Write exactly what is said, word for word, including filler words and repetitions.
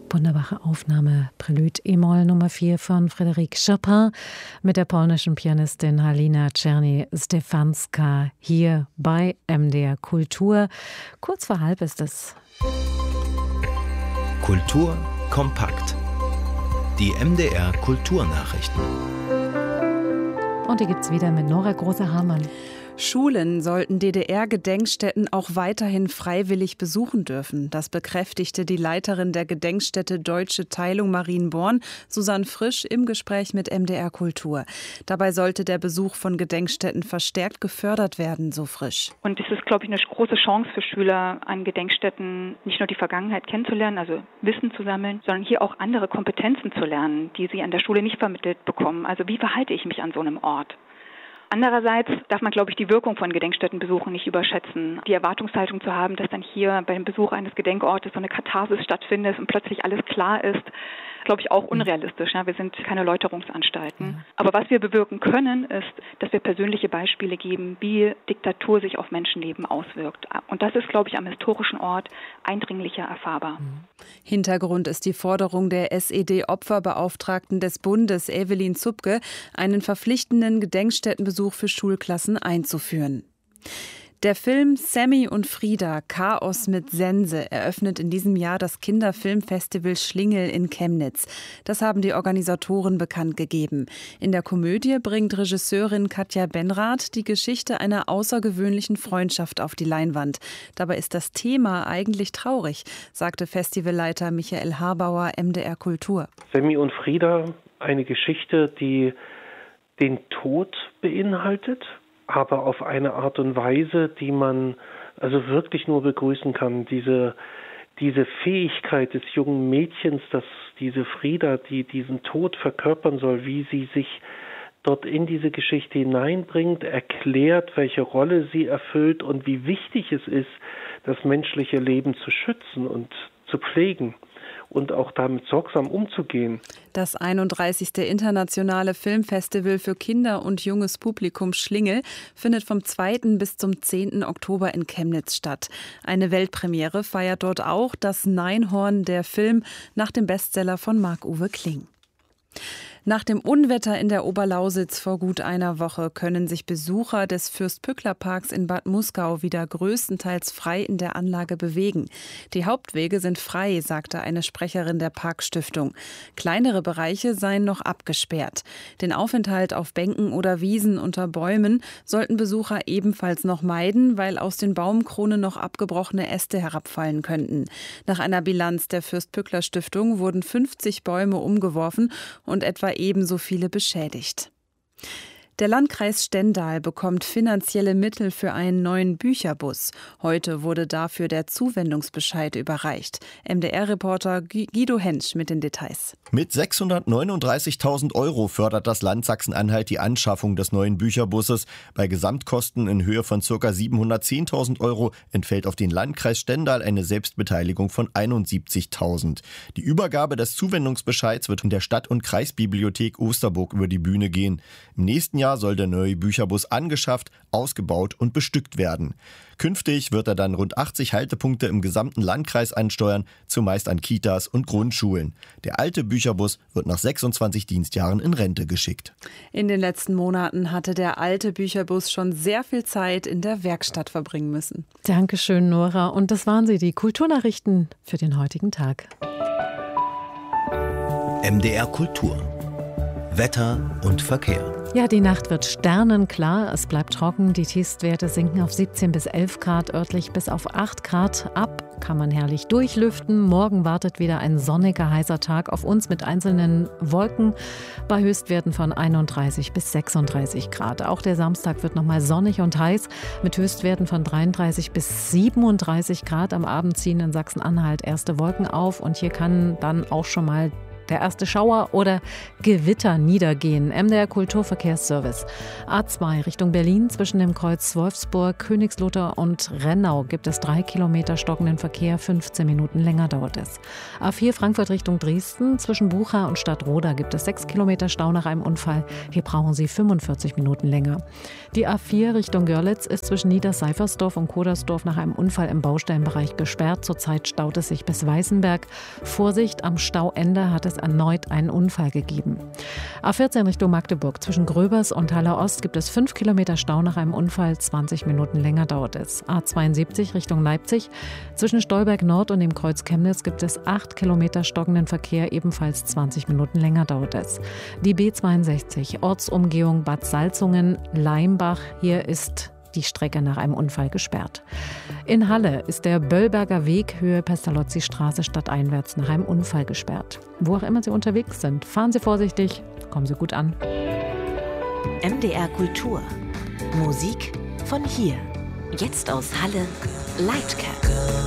Wunderbare Aufnahme, Prelude E-Moll Nummer vier von Frédéric Chopin mit der polnischen Pianistin Halina Czerny-Stefanska hier bei M D R Kultur. Kurz vor halb ist es. Kultur kompakt. Die M D R Kulturnachrichten. Und die gibt's wieder mit Nora Große-Hamann. Schulen sollten D D R-Gedenkstätten auch weiterhin freiwillig besuchen dürfen. Das bekräftigte die Leiterin der Gedenkstätte Deutsche Teilung Marienborn, Susanne Frisch, im Gespräch mit M D R Kultur. Dabei sollte der Besuch von Gedenkstätten verstärkt gefördert werden, so Frisch. Und es ist, glaube ich, eine große Chance für Schüler, an Gedenkstätten nicht nur die Vergangenheit kennenzulernen, also Wissen zu sammeln, sondern hier auch andere Kompetenzen zu lernen, die sie an der Schule nicht vermittelt bekommen. Also wie verhalte ich mich an so einem Ort? Andererseits darf man, glaube ich, die Wirkung von Gedenkstättenbesuchen nicht überschätzen. Die Erwartungshaltung zu haben, dass dann hier beim Besuch eines Gedenkortes so eine Katharsis stattfindet und plötzlich alles klar ist, glaube ich, auch unrealistisch. Ja, wir sind keine Läuterungsanstalten. Ja. Aber was wir bewirken können, ist, dass wir persönliche Beispiele geben, wie Diktatur sich auf Menschenleben auswirkt. Und das ist, glaube ich, am historischen Ort eindringlicher erfahrbar. Hintergrund ist die Forderung der S E D-Opferbeauftragten des Bundes, Evelyn Zupke, einen verpflichtenden Gedenkstättenbesuch für Schulklassen einzuführen. Der Film Sammy und Frieda – Chaos mit Sense eröffnet in diesem Jahr das Kinderfilmfestival Schlingel in Chemnitz. Das haben die Organisatoren bekannt gegeben. In der Komödie bringt Regisseurin Katja Benrath die Geschichte einer außergewöhnlichen Freundschaft auf die Leinwand. Dabei ist das Thema eigentlich traurig, sagte Festivalleiter Michael Harbauer, M D R Kultur. Sammy und Frieda, eine Geschichte, die den Tod beinhaltet, aber auf eine Art und Weise, die man also wirklich nur begrüßen kann. Diese, diese Fähigkeit des jungen Mädchens, dass diese Frieda, die diesen Tod verkörpern soll, wie sie sich dort in diese Geschichte hineinbringt, erklärt, welche Rolle sie erfüllt und wie wichtig es ist, das menschliche Leben zu schützen und zu pflegen und auch damit sorgsam umzugehen. Das einunddreißigste Internationale Filmfestival für Kinder und junges Publikum Schlingel findet vom zweiten bis zum zehnten Oktober in Chemnitz statt. Eine Weltpremiere feiert dort auch das Neinhorn, der Film nach dem Bestseller von Marc-Uwe Kling. Nach dem Unwetter in der Oberlausitz vor gut einer Woche können sich Besucher des Fürst-Pückler-Parks in Bad Muskau wieder größtenteils frei in der Anlage bewegen. Die Hauptwege sind frei, sagte eine Sprecherin der Parkstiftung. Kleinere Bereiche seien noch abgesperrt. Den Aufenthalt auf Bänken oder Wiesen unter Bäumen sollten Besucher ebenfalls noch meiden, weil aus den Baumkronen noch abgebrochene Äste herabfallen könnten. Nach einer Bilanz der Fürst-Pückler-Stiftung wurden fünfzig Bäume umgeworfen und etwa ebenso viele beschädigt. Der Landkreis Stendal bekommt finanzielle Mittel für einen neuen Bücherbus. Heute wurde dafür der Zuwendungsbescheid überreicht. M D R-Reporter Guido Hensch mit den Details. Mit sechshundertneununddreißigtausend Euro fördert das Land Sachsen-Anhalt die Anschaffung des neuen Bücherbusses. Bei Gesamtkosten in Höhe von ca. siebenhundertzehntausend Euro entfällt auf den Landkreis Stendal eine Selbstbeteiligung von einundsiebzigtausend. Die Übergabe des Zuwendungsbescheids wird in der Stadt- und Kreisbibliothek Osterburg über die Bühne gehen. Im nächsten Jahr soll der neue Bücherbus angeschafft, ausgebaut und bestückt werden. Künftig wird er dann rund achtzig Haltepunkte im gesamten Landkreis ansteuern, zumeist an Kitas und Grundschulen. Der alte Bücherbus wird nach sechsundzwanzig Dienstjahren in Rente geschickt. In den letzten Monaten hatte der alte Bücherbus schon sehr viel Zeit in der Werkstatt verbringen müssen. Dankeschön, Nora. Und das waren sie, die Kulturnachrichten für den heutigen Tag. M D R Kultur. Wetter und Verkehr. Ja, die Nacht wird sternenklar, es bleibt trocken, die Tiefstwerte sinken auf siebzehn bis elf Grad, örtlich bis auf acht Grad. Ab kann man herrlich durchlüften. Morgen wartet wieder ein sonniger, heißer Tag auf uns mit einzelnen Wolken bei Höchstwerten von einunddreißig bis sechsunddreißig Grad. Auch der Samstag wird nochmal sonnig und heiß mit Höchstwerten von dreiunddreißig bis siebenunddreißig Grad. Am Abend ziehen in Sachsen-Anhalt erste Wolken auf und hier kann dann auch schon mal der erste Schauer oder Gewitter niedergehen. M D R Kulturverkehrsservice. A zwei Richtung Berlin zwischen dem Kreuz Wolfsburg, Königslutter und Rennau gibt es drei Kilometer stockenden Verkehr. fünfzehn Minuten länger dauert es. A vier Frankfurt Richtung Dresden zwischen Bucha und Stadtroda gibt es sechs Kilometer Stau nach einem Unfall. Hier brauchen Sie fünfundvierzig Minuten länger. Die A vier Richtung Görlitz ist zwischen Niederseifersdorf und Kodersdorf nach einem Unfall im Baustellenbereich gesperrt. Zurzeit staut es sich bis Weißenberg. Vorsicht, am Stauende hat es erneut einen Unfall gegeben. A vierzehn Richtung Magdeburg zwischen Gröbers und Haller Ost gibt es fünf Kilometer Stau nach einem Unfall. zwanzig Minuten länger dauert es. A zweiundsiebzig Richtung Leipzig zwischen Stolberg Nord und dem Kreuz Chemnitz gibt es acht Kilometer stockenden Verkehr. Ebenfalls zwanzig Minuten länger dauert es. Die B zweiundsechzig Ortsumgehung Bad Salzungen Leimbach. Hier ist die Strecke nach einem Unfall gesperrt. In Halle ist der Böllberger Weg Höhe Pestalozzi-Straße stadteinwärts nach einem Unfall gesperrt. Wo auch immer Sie unterwegs sind, fahren Sie vorsichtig, kommen Sie gut an. M D R Kultur. Musik von hier. Jetzt aus Halle, Lightcap.